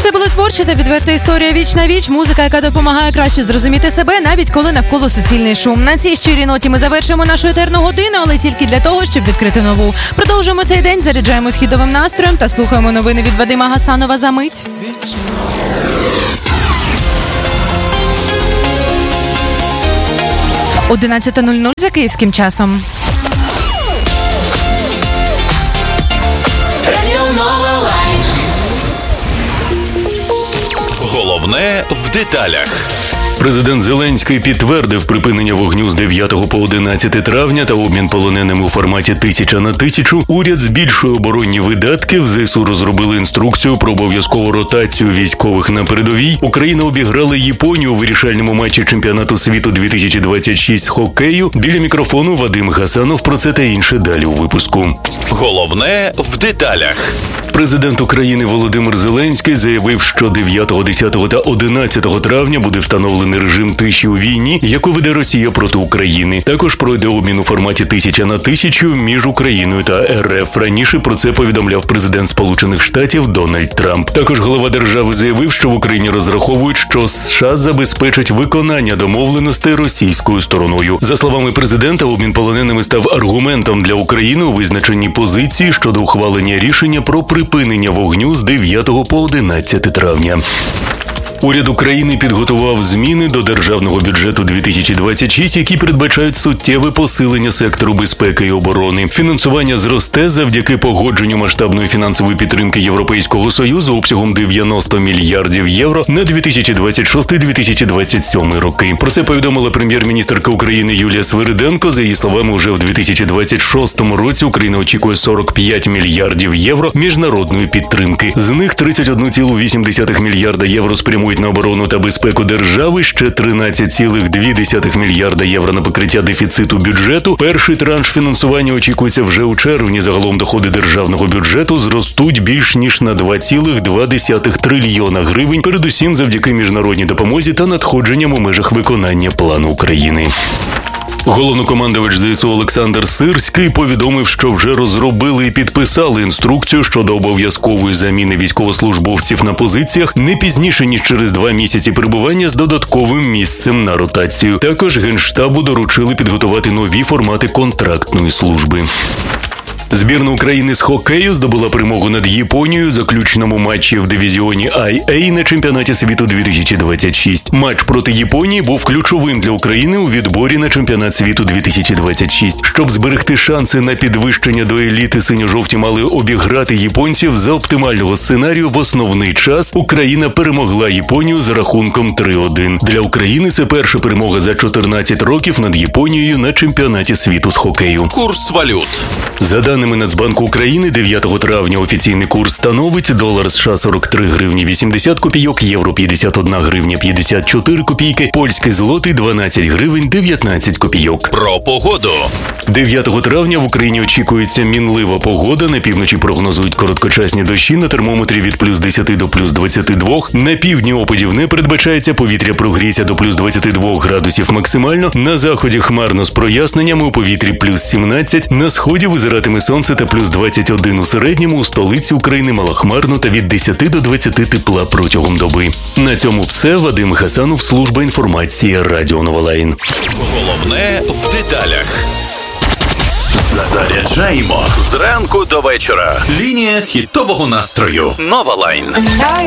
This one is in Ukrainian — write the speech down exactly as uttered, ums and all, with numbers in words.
Це була творча та відверта історія віч на віч, музика, яка допомагає краще зрозуміти себе, навіть коли навколо суцільний шум. На цій щирій ноті ми завершуємо нашу етерну годину, але тільки для того, щоб відкрити нову. Продовжуємо цей день, заряджаємо хітовим настроєм та слухаємо новини від Вадима Гасанова за мить. одинадцята нуль нуль за київським часом. Головне в деталях. Президент Зеленський підтвердив припинення вогню з дев'ятого по одинадцяте травня та обмін полоненими у форматі тисяча на тисячу. Уряд збільшує оборонні видатки. В ЗСУ розробили інструкцію про обов'язкову ротацію військових на передовій. Україна обіграла Японію у вирішальному матчі чемпіонату світу дві тисячі двадцять шість з хокею. Біля мікрофону Вадим Гасанов. Про це та інше далі у випуску. Головне в деталях. Президент України Володимир Зеленський заявив, що дев'ятого, десятого та одинадцятого травня буде встановлений режим тиші у війні, яку веде Росія проти України. Також пройде обмін у форматі тисяча на тисячу між Україною та РФ. Раніше про це повідомляв президент Сполучених Штатів Дональд Трамп. Також голова держави заявив, що в Україні розраховують, що США забезпечать виконання домовленостей російською стороною. За словами президента, обмін полоненими став аргументом для України у визначенні позиції щодо ухвалення рішення про припинення вогню з дев'ятого по одинадцяте травня. Уряд України підготував зміни до державного бюджету дві тисячі двадцять шість, які передбачають суттєве посилення сектору безпеки і оборони. Фінансування зросте завдяки погодженню масштабної фінансової підтримки Європейського Союзу обсягом дев'яносто мільярдів євро на дві тисячі двадцять шостий - дві тисячі двадцять сьомий роки. Про це повідомила прем'єр-міністерка України Юлія Свириденко. За її словами, уже в дві тисячі двадцять шостому році Україна очікує сорок п'ять мільярдів євро міжнародної підтримки. З них тридцять один цілих вісім десятих мільярда євро спрямують на оборону та безпеку держави, ще тринадцять цілих дві десятих мільярда євро на покриття дефіциту бюджету. Перший транш фінансування очікується вже у червні. Загалом доходи державного бюджету зростуть більш ніж на два цілих два десятих трильйона гривень, передусім завдяки міжнародній допомозі та надходженням у межах виконання плану України. Головнокомандувач ЗСУ Олександр Сирський повідомив, що вже розробили і підписали інструкцію щодо обов'язкової заміни військовослужбовців на позиціях не пізніше, ніж через два місяці перебування з додатковим місцем на ротацію. Також Генштабу доручили підготувати нові формати контрактної служби. Збірна України з хокею здобула перемогу над Японією у заключному матчі в дивізіоні ай ей на чемпіонаті світу дві тисячі двадцять шість. Матч проти Японії був ключовим для України у відборі на чемпіонат світу дві тисячі двадцять шість. Щоб зберегти шанси на підвищення до еліти, синьо-жовті мали обіграти японців за оптимального сценарію в основний час. Україна перемогла Японію за рахунком три один. Для України це перша перемога за чотирнадцять років над Японією на чемпіонаті світу з хокею. Курс валют. За даними Нацбанку України, дев'ятого травня офіційний курс становить долар США сорок три гривні вісімдесят копійок, євро п'ятдесят одна гривня п'ятдесят чотири копійки, польський злотий дванадцять гривень дев'ятнадцять копійок. Про погоду. дев'ятого травня в Україні очікується мінлива погода. На півночі прогнозують короткочасні дощі, на термометрі від плюс десяти до плюс двадцяти двох. На півдні опадів не передбачається, повітря прогріється до плюс двадцяти двох градусів максимально. На заході хмарно з проясненнями, у повітрі плюс сімнадцять. На сході визиратиме сонце та плюс двадцять один у середньому. У столиці України малохмарно та від десяти до двадцяти тепла протягом доби. На цьому все. Вадим Гасанов, служба інформації, Радіо Нова Лайн. Головне в деталях. Заряджаємо зранку до вечора. Лінія хітового настрою. Нова Лайн.